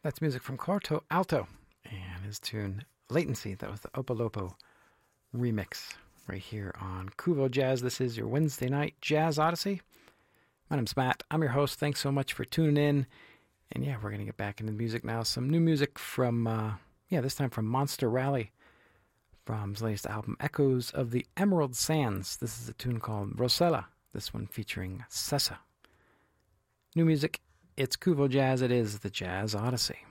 That's music from Corto Alto and his tune Latency. That was the Opolopo remix right here on Kuvo Jazz. This is your Wednesday night Jazz Odyssey. My name's Matt. I'm your host. Thanks so much for tuning in. And yeah, we're going to get back into music now. Some new music from, this time from Monster Rally from his latest album, Echoes of the Emerald Sands. This is a tune called Rosella, this one featuring Sessa. New music, it's Kuvo Jazz. It is the Jazz Odyssey.